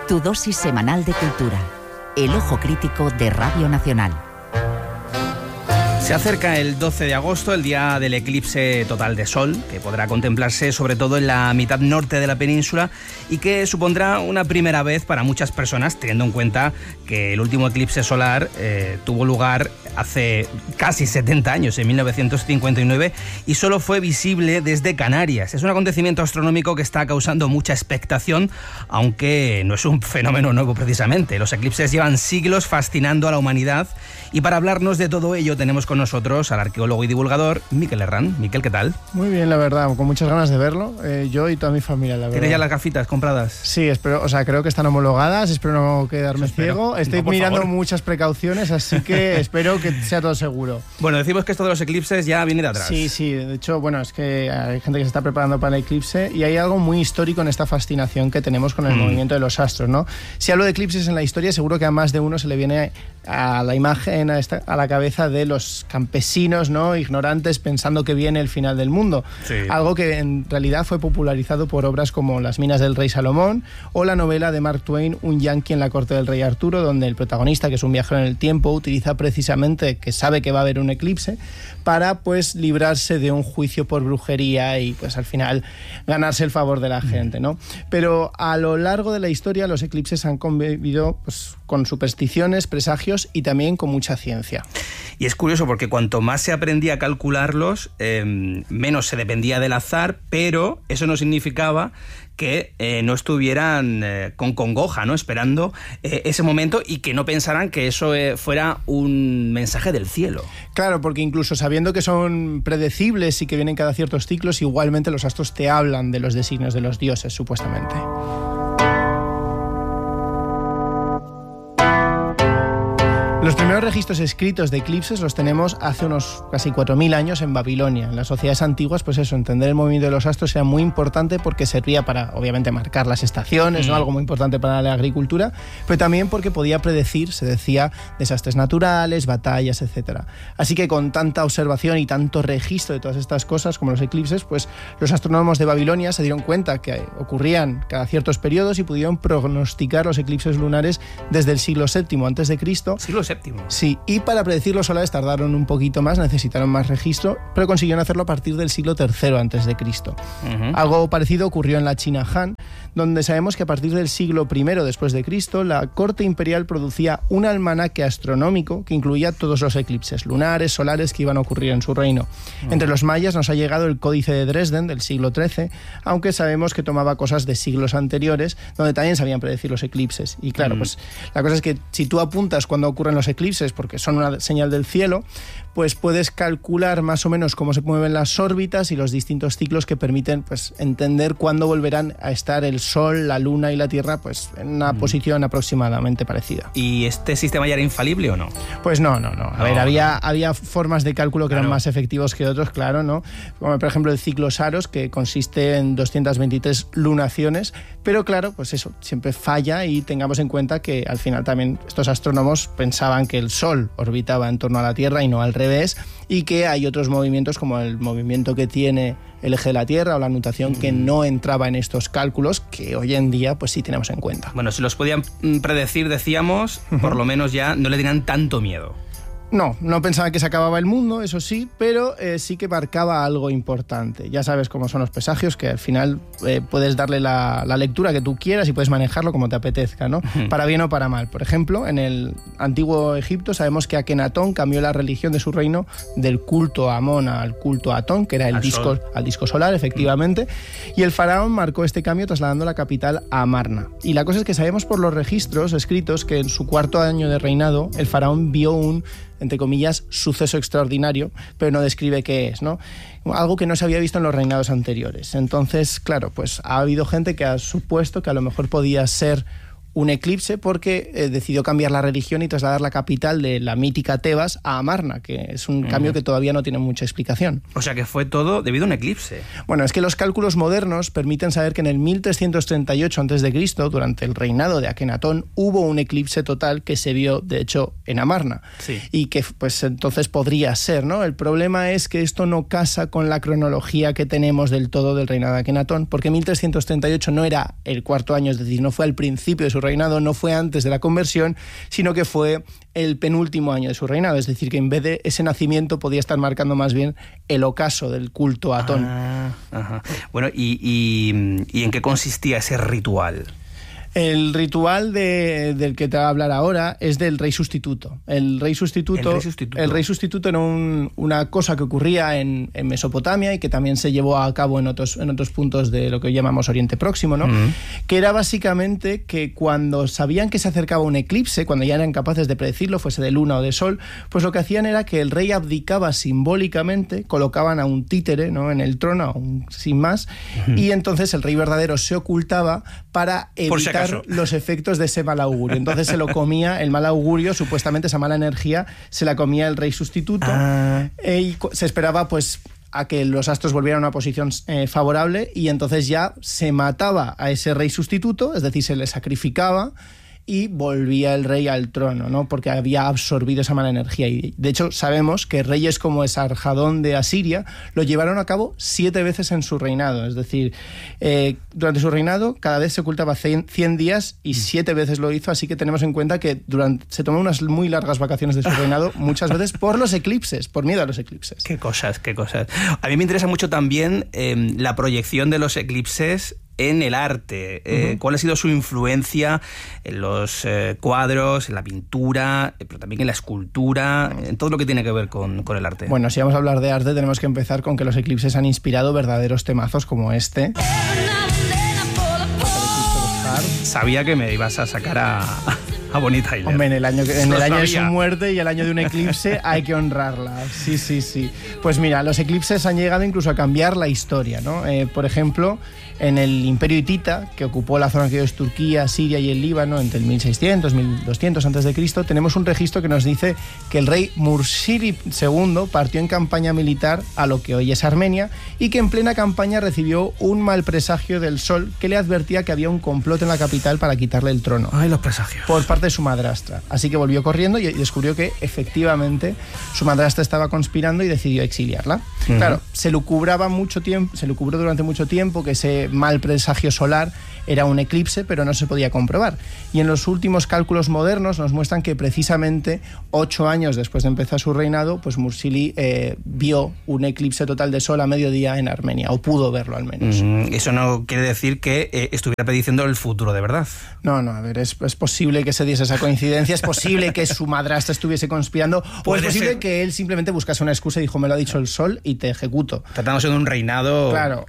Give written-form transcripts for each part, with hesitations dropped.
Tu dosis semanal de cultura. El ojo crítico de Radio Nacional. Se acerca el 12 de agosto, el día del eclipse total de Sol, que podrá contemplarse sobre todo en la mitad norte de la península y que supondrá una primera vez para muchas personas, teniendo en cuenta que el último eclipse solar tuvo lugar hace casi 70 años, en 1959, y solo fue visible desde Canarias. Es un acontecimiento astronómico que está causando mucha expectación, aunque no es un fenómeno nuevo precisamente. Los eclipses llevan siglos fascinando a la humanidad y para hablarnos de todo ello tenemos con nosotros al arqueólogo y divulgador Miquel Herrán. Miquel, ¿qué tal? Muy bien, la verdad, con muchas ganas de verlo, yo y toda mi familia, la verdad. ¿Tienes ya las gafitas compradas? Sí, creo que están homologadas, espero no quedarme ciego. Estoy mirando muchas precauciones, así que espero que sea todo seguro. Bueno, decimos que esto de los eclipses ya viene de atrás. Sí, de hecho, bueno, es que hay gente que se está preparando para el eclipse y hay algo muy histórico en esta fascinación que tenemos con el movimiento de los astros, ¿no? Si hablo de eclipses en la historia, seguro que a más de uno se le viene a la imagen, a la cabeza de los campesinos, ¿no?, ignorantes, pensando que viene el final del mundo. Sí. Algo que en realidad fue popularizado por obras como Las minas del rey Salomón o la novela de Mark Twain, Un yanqui en la corte del rey Arturo, donde el protagonista, que es un viajero en el tiempo, utiliza precisamente que sabe que va a haber un eclipse para, pues, librarse de un juicio por brujería y, pues, al final ganarse el favor de la gente, ¿no? Pero a lo largo de la historia los eclipses han convivido, pues, con supersticiones, presagios y también con mucha ciencia. Y es curioso porque cuanto más se aprendía a calcularlos, menos se dependía del azar, pero eso no significaba que no estuvieran con congoja, ¿no?, esperando ese momento y que no pensaran que eso fuera un mensaje del cielo. Claro, porque incluso sabiendo que son predecibles y que vienen cada ciertos ciclos, igualmente los astros te hablan de los designios de los dioses, supuestamente. Los primeros registros escritos de eclipses los tenemos hace unos casi 4.000 años en Babilonia. En las sociedades antiguas, pues eso, entender el movimiento de los astros era muy importante porque servía para, obviamente, marcar las estaciones, ¿no?, algo muy importante para la agricultura, pero también porque podía predecir, se decía, desastres naturales, batallas, etc. Así que con tanta observación y tanto registro de todas estas cosas, como los eclipses, pues los astrónomos de Babilonia se dieron cuenta que ocurrían cada ciertos periodos y pudieron prognosticar los eclipses lunares desde el siglo VII a.C. ¿Siglo VII? Sí, y para predecir los solares tardaron un poquito más, necesitaron más registro, pero consiguieron hacerlo a partir del siglo III a.C. Algo parecido ocurrió en la China Han, donde sabemos que a partir del siglo I después de Cristo, la corte imperial producía un almanaque astronómico que incluía todos los eclipses lunares, solares que iban a ocurrir en su reino. Entre los mayas nos ha llegado el Códice de Dresden del siglo XIII, aunque sabemos que tomaba cosas de siglos anteriores, donde también sabían predecir los eclipses. Y claro, pues la cosa es que si tú apuntas cuando ocurren los eclipses, porque son una señal del cielo, pues puedes calcular más o menos cómo se mueven las órbitas y los distintos ciclos que permiten, pues, entender cuándo volverán a estar el Sol, la Luna y la Tierra, pues, en una posición aproximadamente parecida. ¿Y este sistema ya era infalible o no? Pues no. A ver, había formas de cálculo que eran más efectivos que otros, claro, ¿no? Como por ejemplo el ciclo Saros, que consiste en 223 lunaciones, pero claro, pues eso, siempre falla, y tengamos en cuenta que al final también estos astrónomos pensaban que el Sol orbitaba en torno a la Tierra y no al revés, y que hay otros movimientos como el movimiento que tiene el eje de la Tierra o la nutación que no entraba en estos cálculos, que hoy en día pues sí tenemos en cuenta. Bueno, si los podían predecir, decíamos, por lo menos ya no le tenían tanto miedo. No pensaba que se acababa el mundo, eso sí, pero sí que marcaba algo importante. Ya sabes cómo son los presagios, que al final puedes darle la lectura que tú quieras y puedes manejarlo como te apetezca, ¿no? Para bien o para mal. Por ejemplo, en el antiguo Egipto sabemos que Akenatón cambió la religión de su reino del culto a Amón al culto a Atón, que era al disco solar, efectivamente, y el faraón marcó este cambio trasladando la capital a Amarna. Y la cosa es que sabemos por los registros escritos que en su cuarto año de reinado el faraón vio un, entre comillas, suceso extraordinario, pero no describe qué es, ¿no? Algo que no se había visto en los reinados anteriores. Entonces, claro, pues ha habido gente que ha supuesto que a lo mejor podía ser un eclipse porque decidió cambiar la religión y trasladar la capital de la mítica Tebas a Amarna, que es un cambio que todavía no tiene mucha explicación. O sea que fue todo debido a un eclipse. Bueno, es que los cálculos modernos permiten saber que en el 1338 a.C., durante el reinado de Akenatón, hubo un eclipse total que se vio, de hecho, en Amarna. Sí. Y que pues entonces podría ser, ¿no? El problema es que esto no casa con la cronología que tenemos del todo del reinado de Akenatón, porque 1338 no era el cuarto año, es decir, no fue al principio de su reinado no fue antes de la conversión, sino que fue el penúltimo año de su reinado. Es decir, que en vez de ese nacimiento podía estar marcando más bien el ocaso del culto a Atón. Ajá. Bueno, ¿y en qué consistía ese ritual? El ritual del que te voy a hablar ahora es del rey sustituto. El rey sustituto era una cosa que ocurría en Mesopotamia y que también se llevó a cabo en otros puntos de lo que llamamos Oriente Próximo, ¿no? Que era básicamente que cuando sabían que se acercaba un eclipse, cuando ya eran capaces de predecirlo, fuese de luna o de sol, pues lo que hacían era que el rey abdicaba simbólicamente, colocaban a un títere, ¿no?, en el trono, sin más, y entonces el rey verdadero se ocultaba para evitar los efectos de ese mal augurio. Entonces se lo comía el mal augurio, supuestamente esa mala energía se la comía el rey sustituto, y se esperaba pues a que los astros volvieran a una posición favorable, y entonces ya se mataba a ese rey sustituto, es decir, se le sacrificaba y volvía el rey al trono, ¿no?, porque había absorbido esa mala energía. Y de hecho sabemos que reyes como Esarhadón de Asiria lo llevaron a cabo 7 veces en su reinado. Es decir, durante su reinado cada vez se ocultaba 100 días y 7 veces lo hizo, así que tenemos en cuenta que se tomó unas muy largas vacaciones de su reinado, muchas veces por los eclipses, por miedo a los eclipses. Qué cosas. A mí me interesa mucho también la proyección de los eclipses en el arte. ¿Cuál ha sido su influencia en los cuadros, en la pintura, pero también en la escultura, en todo lo que tiene que ver con el arte? Bueno, si vamos a hablar de arte, tenemos que empezar con que los eclipses han inspirado verdaderos temazos como este. Sabía que me ibas a sacar a Bonnie Tyler. Hombre, en el año de su muerte y el año de un eclipse hay que honrarla. Sí. Pues mira, los eclipses han llegado incluso a cambiar la historia, ¿no? Por ejemplo, en el Imperio Hitita, que ocupó la zona que hoy es Turquía, Siria y el Líbano entre el 1600 y 1200 a.C., tenemos un registro que nos dice que el rey Mursili II partió en campaña militar a lo que hoy es Armenia, y que en plena campaña recibió un mal presagio del sol que le advertía que había un complot en la capital para quitarle el trono. Ay, los presagios. Por parte de su madrastra. Así que volvió corriendo y descubrió que efectivamente su madrastra estaba conspirando y decidió exiliarla. Claro, se lucubró durante mucho tiempo que ese mal presagio solar era un eclipse, pero no se podía comprobar. Y en los últimos cálculos modernos nos muestran que precisamente 8 años después de empezar su reinado, pues Mursili vio un eclipse total de sol a mediodía en Armenia, o pudo verlo al menos. Eso no quiere decir que estuviera prediciendo el futuro de verdad. No, a ver, es posible que se diese esa coincidencia, es posible que su madrastra estuviese conspirando, o es posible que él simplemente buscase una excusa y dijo, me lo ha dicho el sol y te ejecuto. Tratándose de un reinado, claro,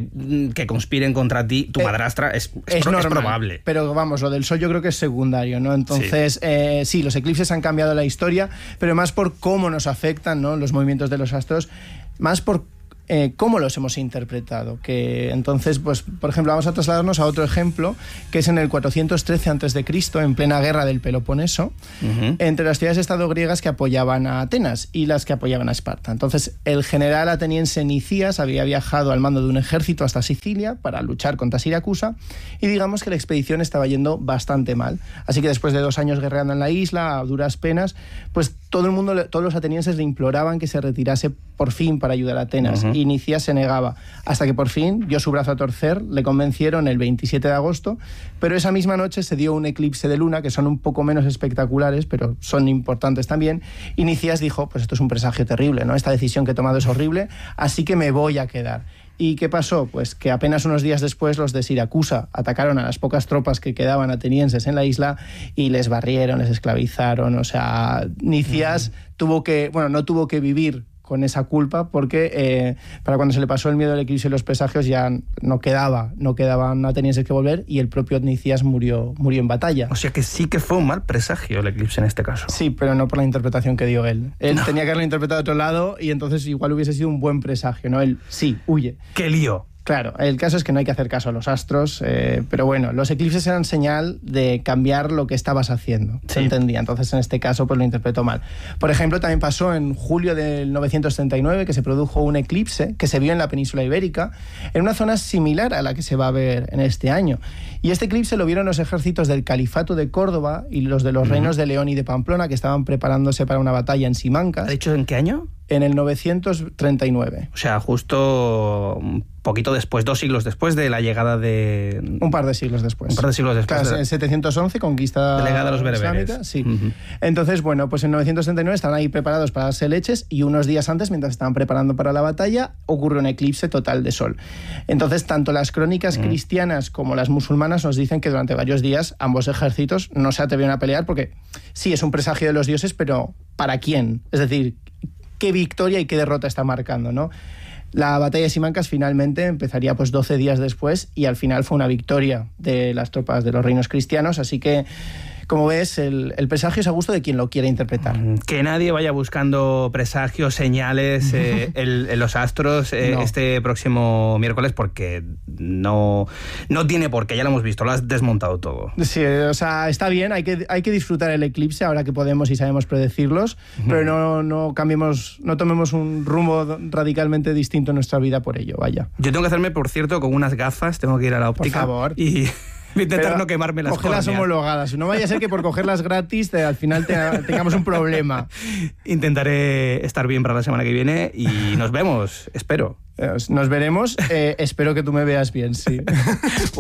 que conspiren contra ti, tu madrastra, es probable. Pero vamos, lo del sol yo creo que es secundario, ¿no? Entonces, sí, los eclipses han cambiado la historia, pero más por cómo nos afectan, ¿no?, los movimientos de los astros, más por cómo los hemos interpretado. Que entonces, pues, por ejemplo, vamos a trasladarnos a otro ejemplo, que es en el 413 a.C., en plena guerra del Peloponeso, entre las ciudades estado griegas que apoyaban a Atenas y las que apoyaban a Esparta. Entonces, el general ateniense Nicías había viajado al mando de un ejército hasta Sicilia para luchar contra Siracusa, y digamos que la expedición estaba yendo bastante mal. Así que después de 2 años guerreando en la isla, a duras penas, pues todos los atenienses le imploraban que se retirase por fin para ayudar a Atenas. Y Nicías se negaba, hasta que por fin dio su brazo a torcer, le convencieron el 27 de agosto, pero esa misma noche se dio un eclipse de luna, que son un poco menos espectaculares, pero son importantes también, y Nicías dijo, pues esto es un presagio terrible, ¿no? Esta decisión que he tomado es horrible, así que me voy a quedar. ¿Y qué pasó? Pues que apenas unos días después los de Siracusa atacaron a las pocas tropas que quedaban atenienses en la isla y les barrieron, les esclavizaron. O sea, Nicías no tuvo que vivir con esa culpa, porque para cuando se le pasó el miedo al eclipse y los presagios ya no quedaban atenienses que volver, y el propio Nicías murió en batalla. O sea que sí que fue un mal presagio el eclipse en este caso. Sí, pero no por la interpretación que dio él. Él tenía que haberlo interpretado de otro lado, y entonces igual hubiese sido un buen presagio, ¿no? Él, sí, huye. ¡Qué lío! Claro, el caso es que no hay que hacer caso a los astros, pero bueno, los eclipses eran señal de cambiar lo que estabas haciendo, se entendía. Entonces, en este caso, pues lo interpretó mal. Por ejemplo, también pasó en julio del 939 que se produjo un eclipse que se vio en la península ibérica, en una zona similar a la que se va a ver en este año. Y este eclipse lo vieron los ejércitos del Califato de Córdoba y los de los reinos de León y de Pamplona, que estaban preparándose para una batalla en Simancas. ¿Ha dicho en qué año? en el 939. O sea, justo un poquito después, 2 siglos después de la llegada de... Un par de siglos después. Un par de siglos después. Claro, en 711, conquista delegada de los bereberes. Islámica, sí. Entonces, bueno, pues en 939 estaban ahí preparados para darse leches y unos días antes, mientras estaban preparando para la batalla, ocurrió un eclipse total de sol. Entonces, tanto las crónicas cristianas como las musulmanas nos dicen que durante varios días ambos ejércitos no se atrevieron a pelear porque sí, es un presagio de los dioses, pero ¿para quién? Es decir, ¿qué victoria y qué derrota está marcando, no? La batalla de Simancas finalmente empezaría pues 12 días después y al final fue una victoria de las tropas de los reinos cristianos, así que, como ves, el presagio es a gusto de quien lo quiera interpretar. Que nadie vaya buscando presagios, señales en los astros No. este próximo miércoles, porque no tiene por qué, ya lo hemos visto, lo has desmontado todo. Sí, o sea, está bien, hay que disfrutar el eclipse ahora que podemos y sabemos predecirlos, pero no cambiemos, no tomemos un rumbo radicalmente distinto en nuestra vida por ello, vaya. Yo tengo que hacerme, por cierto, con unas gafas, tengo que ir a la óptica. Por favor. Y intentar Pero no quemarme las cogerlas córneas. homologadas. No vaya a ser que por cogerlas gratis al final tengamos un problema. Intentaré estar bien para la semana que viene y nos vemos, espero. Nos veremos. Espero que tú me veas bien, sí.